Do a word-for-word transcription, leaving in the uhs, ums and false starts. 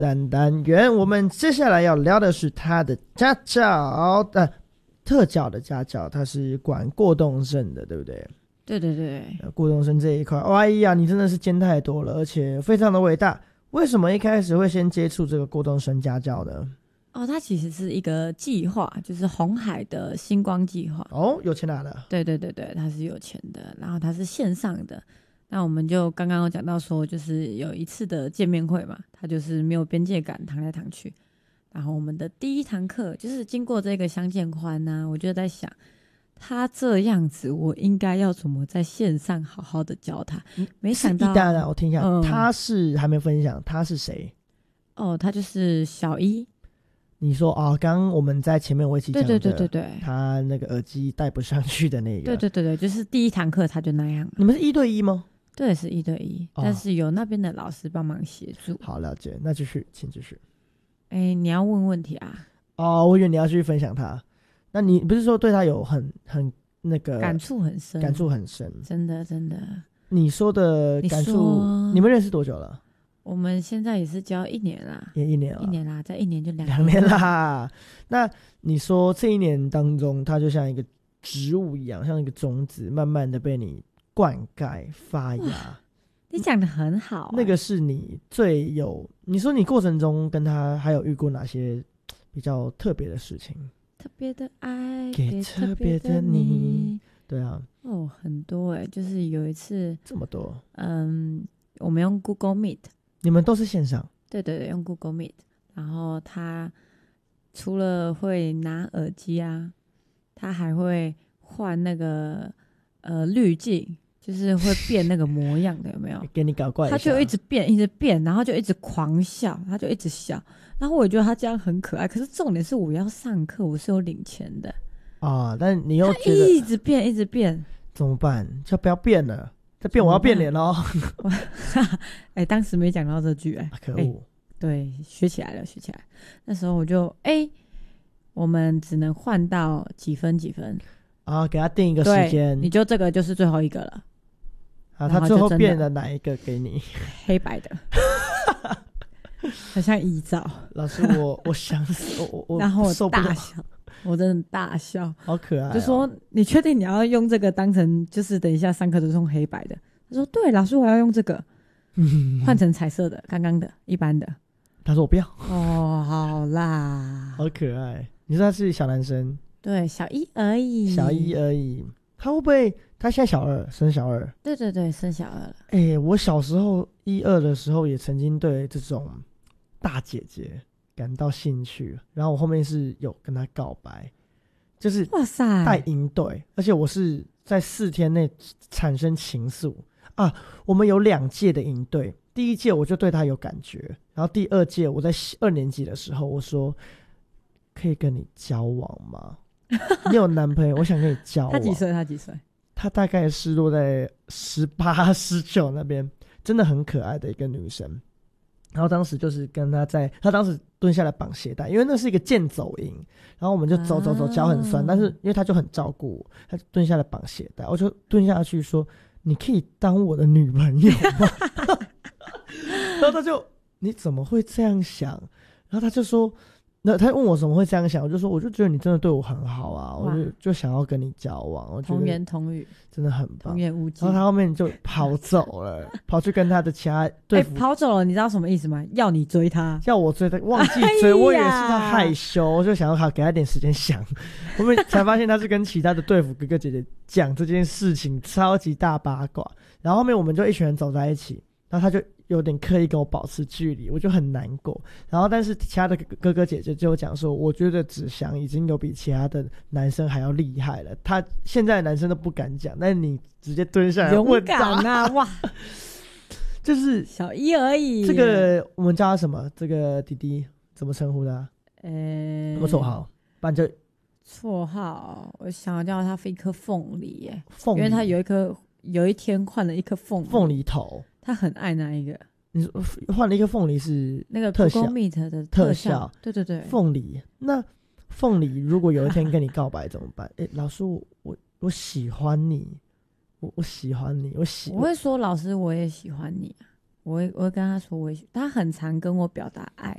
单单元，我们接下来要聊的是他的家教，呃，特教的家教，他是管过动症的，对不对？ 对对对， 过动症这一块，哎呀，你真的是兼太多了，而且非常的伟大。为什么一开始会先接触这个过动症家教呢？ 哦，它其实是一个计划，就是红海的星光计划。 哦，有钱拿的。 对对对对，它是有钱的，然后它是线上的。那我们就刚刚有讲到说，就是有一次的见面会嘛，它就是没有边界感，躺来躺去。然后我们的第一堂课就是经过这个相见欢呢、啊，我就在想，他这样子，我应该要怎么在线上好好的教他？没想到， 当然，我听一下， 嗯、 他是还没分享，他是谁？ 哦，他就是小一。 你说啊，刚刚我们在前面我一起讲的， 对对对对对， 他那个耳机戴不上去的那个， 对对对对，就是第一堂课他就那样。 你们是一对一吗？ 对，是一对一，哦、但是有那边的老师帮忙协助。 好，了解，那继续，请继续。 哎，你要问问题啊？ 哦，我以为你要继续分享他。那你不是说对他有很很那个感触很深？ 感触很深， 真的真的。 你说的感触，你, 你们认识多久了？ 我们现在也是教一年啦， 也一年了， 一年啦，在一年就两两年啦。那你说这一年当中，它就像一个植物一样，像一个种子，慢慢的被你灌溉发芽。 你讲得很好、欸， 那个是你最有，你说你过程中跟他还有遇过哪些比较特别的事情？ 特别的爱给特别的你，对啊， 哦，很多哎、欸，就是有一次这么多， 嗯，我们用 Google Meet。 你们都是线上？ 对对对，用 Google Meet。然后他除了会拿耳机啊，他还会换那个呃滤镜，就是会变那个模样的，有没有？ 给你搞怪一下。 他就一直变，一直变，然后就一直狂笑，他就一直笑。然后我也觉得他这样很可爱，可是重点是我要上课，我是有领钱的啊，但你又觉得他一直变，一直变， 怎么办？就不要变了。再变我要变脸咯。 哎、欸，当时没讲到这句哎、欸， 可恶、 欸！对，学起来了，学起来。那时候我就哎、欸，我们只能换到几分几分啊，给他定一个时间， 你就这个就是最后一个了。 啊，他最后变了哪一个给你？ 黑白的，很像遗照。 老师，我我想死，我我然后我受不了大笑。我真的大笑， 好可爱、哦！ 就说你确定你要用这个当成，就是等一下上课都是用黑白的？他说对，老师我要用这个，换成彩色的，刚刚的一般的。 他说我不要。 哦，好啦， 好可爱。你说他是小男生？ 对，小一而已， 小一而已。他会不会？他现在小二，升小二。 对对对，升小二了。 哎、欸，我小时候一二的时候也曾经对这种大姐姐感到兴趣，然后我后面是有跟他告白，就是哇塞带营队，而且我是在四天内产生情愫啊！我们有两届的营队，第一届我就对他有感觉，然后第二届我在二年级的时候，我说可以跟你交往吗？你有男朋友，我想跟你交往。 他几岁？他几岁？ 他大概是落在十八、十九那边，真的很可爱的一个女生。然后当时就是跟他在，他当时蹲下来绑鞋带，因为那是一个健走营，然后我们就走走走，脚很酸，啊、但是因为他就很照顾我，他就蹲下来绑鞋带，我就蹲下去说：“你可以当我的女朋友吗？”然后他就你怎么会这样想？然后他就说。那他问我怎么会这样想，我就说我就觉得你真的对我很好啊，我就就想要跟你交往，我觉得童言童语， 真的很棒， 童言无忌。 然后他后面就跑走了，跑去跟他的其他队服、 欸、跑走了，你知道什么意思吗？要你追他， 要我追他，忘记追，哎、我也是他害羞，我就想要他给他点时间想，后面才发现他是跟其他的队服哥哥姐姐讲这件事情，超级大八卦。然后后面我们就一群人走在一起，然后他就有点刻意跟我保持距离，我就很难过。然后但是其他的哥哥姐姐就讲说，我觉得子祥已经有比其他的男生还要厉害了，他现在的男生都不敢讲，但是你直接蹲下来问他， 勇敢啊，哇， 就是小一而已。 这个我们叫他什么？这个弟弟怎么称呼他？ 呃、 欸，什么绰号？不然就绰号，我想要叫他一颗凤梨耶， 凤梨， 因为他有一颗，有一天换了一颗凤梨， 凤梨头。 他很爱那一个， 你说换了一个凤梨是那个特效 Google Meet 的特效， 效， 对对对， 凤梨。那凤梨如果有一天跟你告白怎么办？哎、欸，老师，我我我喜欢你，我我喜欢你，我喜， 我会说老师我也喜欢你啊。 我会我会跟他说我也，他很常跟我表达爱，